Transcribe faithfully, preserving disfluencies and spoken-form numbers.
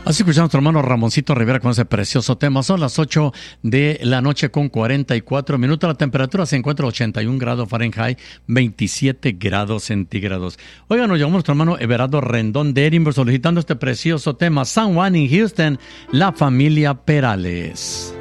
Así escuchamos a nuestro hermano Ramoncito Rivera con ese precioso tema. Son las ocho de la noche con cuarenta y cuatro minutos. La temperatura se encuentra a ochenta y un grados Fahrenheit, veintisiete grados centígrados. Oigan, nos llamó nuestro hermano Everardo Rendón de Edinburgh solicitando este precioso tema. San Juan en Houston, la familia Perales.